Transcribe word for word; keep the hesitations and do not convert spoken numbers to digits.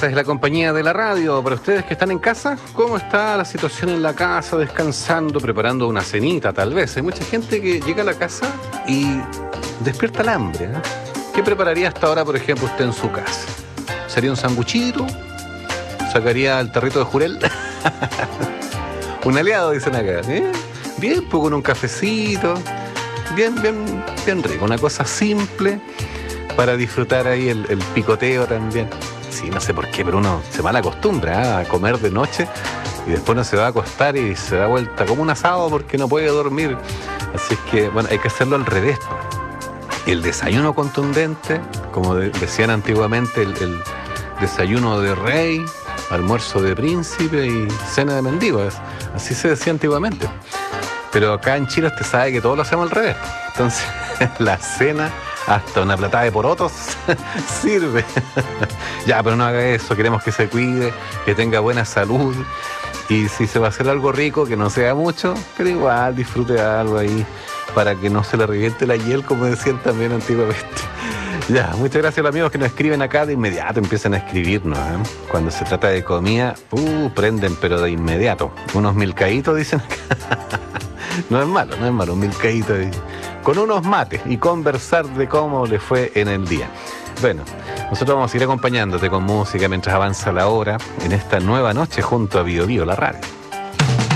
través de la compañía de la radio. Para ustedes que están en casa, ¿cómo está la situación en la casa? Descansando, preparando una cenita tal vez. Hay mucha gente que llega a la casa y despierta el hambre, ¿eh? ¿Qué prepararía hasta ahora, por ejemplo, usted en su casa? ¿Sería un sanguchito? ¿Sacaría el tarrito de jurel? Un aliado, dicen acá, ¿eh? Bien, pues con un cafecito. Bien, bien, bien rico. Una cosa simple para disfrutar ahí el, el picoteo también. Sí, no sé por qué, pero uno se mal acostumbra, ¿eh? A comer de noche y después no se va a acostar y se da vuelta como un asado porque no puede dormir. Así es que, bueno, hay que hacerlo al revés. El desayuno contundente, como de, decían antiguamente, el, el desayuno de rey, almuerzo de príncipe y cena de mendigo. Así se decía antiguamente. Pero acá en Chile usted sabe que todo lo hacemos al revés. Entonces, la cena, hasta una platada de porotos, sirve. Ya, pero no haga eso. Queremos que se cuide, que tenga buena salud. Y si se va a hacer algo rico, que no sea mucho, pero igual disfrute de algo ahí para que no se le reviente la hiel, como decían también antiguamente. Ya, muchas gracias a los amigos que nos escriben acá. De inmediato empiezan a escribirnos, ¿eh? Cuando se trata de comida, uh, prenden, pero de inmediato. Unos milcaitos, dicen acá. No es malo, no es malo, un milcaíto ahí, con unos mates y conversar de cómo le fue en el día. Bueno, nosotros vamos a ir acompañándote con música mientras avanza la hora en esta nueva noche junto a Bio Bio, la radio.